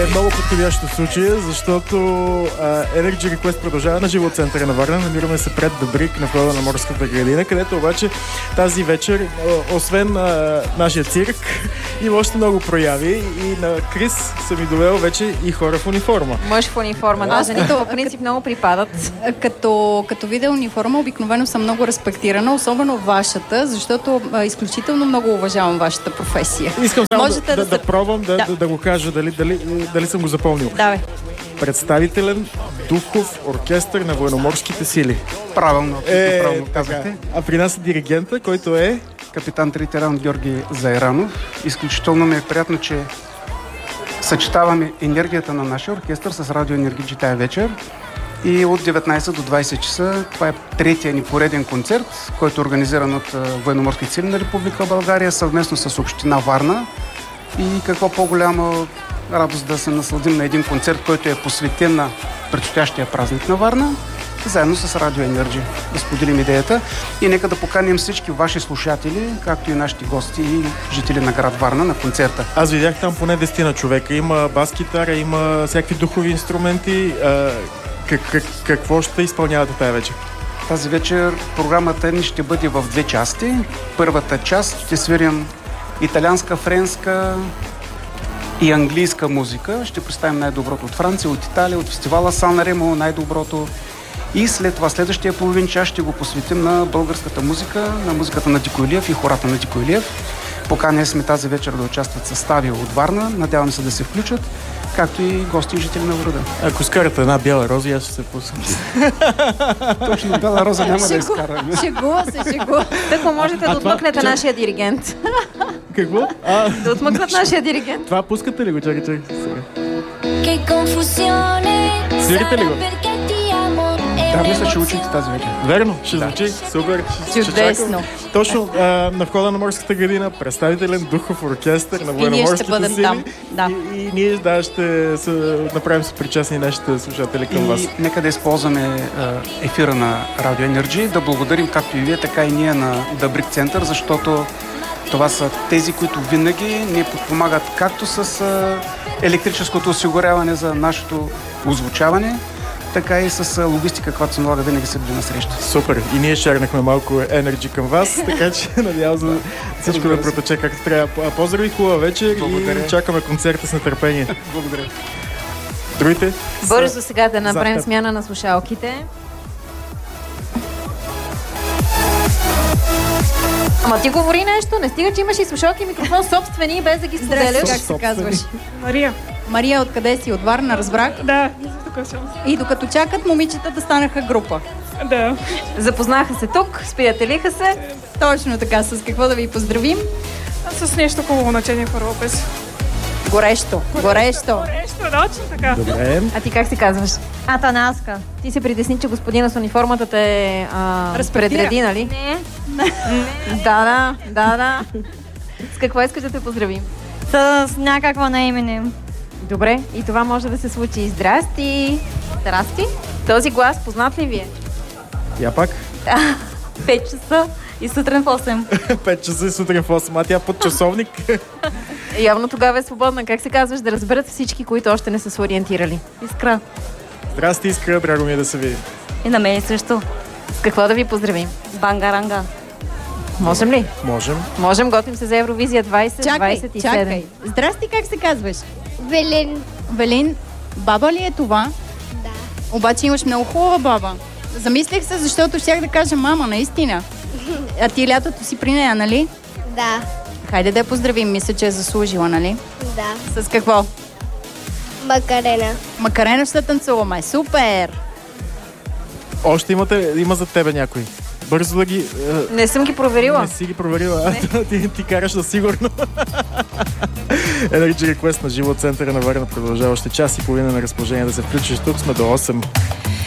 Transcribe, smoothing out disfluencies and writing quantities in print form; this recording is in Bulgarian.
много подходящо случая, защото Energy Request продължава на живо от центъра на Варна. Намираме се пред Дъбрик на входа на Морската градина, където обаче тази вечер, освен нашия цирк, има още много прояви и на Крис съм и довел вече и хора в униформа. Мъж в униформа, да, жените в принцип много припадат. Като видя униформа, обикновено съм много респектирана, особено вашата, защото изключително много уважавам вашата професия. Искам само да пробвам да го кажа, дали съм го запомнил. Давай. Представителен духов оркестър на военноморските сили. Правилно казахте. А при нас е диригента, който е капитан Тритеран Георги Зайранов. Изключително ми е приятно, че съчетаваме енергията на нашия оркестър с Радио Енергиджи тая вечер. И от 19 до 20 часа това е третия ни пореден концерт, който е организиран от Военноморските сили на Република България съвместно с Община Варна. И какво по-голяма радост да се насладим на един концерт, който е посветен на предстоящия празник на Варна, заедно с Радио Енерджи да споделим идеята. И нека да поканим всички ваши слушатели, както и нашите гости и жители на град Варна на концерта. Аз видях там поне 10 човека. Има бас-гитара, има всякакви духови инструменти. Какво ще изпълнявате тази вечер? Тази вечер програмата ни ще бъде в две части. Първата част ще свирим италианска, френска и английска музика. Ще представим най-доброто от Франция, от Италия, от фестивала Сан Ремо, най-доброто. И след това следващия половин час ще го посветим на българската музика, на музиката на Дико Илиев и хората на Дико Илиев. Поканили сме тази вечер да участват състави от Варна. Надявам се да се включат, както и гости и жители на града. Ако скарате една бяла роза, аз ще се пусна. Точно бяла роза няма да изкараме. Шегува се. Тъкмо можете да отмъкнете нашия диригент. Какво? Да отмъкнат нашия диригент. Това пускате ли го? Чакай сега. Свирите ли го? Да, мисля, че учите тази вечер. Верно, ще звучи супер. Чудесно. Точно на входа на Морската градина представителен духов оркестър на военноморските сили. Там. Да. И ние ще направим съпричастни нашите слушатели към вас. И нека да използваме ефира на Радио Енерджи, да благодарим както и вие, така и ние на Дъбрик Център, защото това са тези, които винаги ни подпомагат както с електрическото осигуряване за нашето озвучаване, така и с логистика, която се налага, винаги се били на среща. Супер! И ние шарнахме малко енерджи към вас, така че надявам се всичко да протече както трябва. Поздрави, хубава вечер. Благодаря. И чакаме концерта с нетърпение. Благодаря. Другите? Бързо сега да направим смяна на слушалките. Ама ти говори нещо, не стига, че имаш и слушалки и микрофон собствени, без да ги споделяш. Как се казваш? Мария, откъде си? От Варна, разбрах? Да, тук съм. И докато чакат, момичетата станаха група. Да. Запознаха се тук, сприятелиха се. Точно така, с какво да ви поздравим? С нещо хубаво начение първо без. Горещо, точно така. Добре. А ти как се казваш? Атанаска. Ти се притесни, че господина с униформата те предреди, нали? Не. Да. С какво искаш да те поздравим? С някакво наимене. Добре, и това може да се случи. Здрасти! Здрасти! Този глас познат ли ви е? Я пак? 5 часа и сутрин в 8. 5 часа и сутрин в 8. А тя под часовник? Явно тогава е свободна. Как се казваш? Да разберат всички, които още не са се ориентирали. Искра. Здрасти, Искра. Драго ми е да се види. И на мен също. С какво да ви поздравим? Бангаранга. Можем ли? Можем. Готвим се за Евровизия 2027. Чакай. Здрасти, как се казваш? Велин. Баба ли е това? Да. Обаче имаш много хубава баба. Замислих се, защото щях да кажа мама, наистина. А ти лятото си при нея, нали? Да. Хайде да я поздравим, мисля, че е заслужила, нали? Да. С какво? Макарена. Макарена ще танцуваме. Супер! Още има за тебе някой. Бързо да ги... Не съм ги проверила. Не си ги проверила. Ти караш на сигурно. Energy Request на живо от центъра на Варна продължава още час и половина на разположение да се включиш. Тук сме до 8.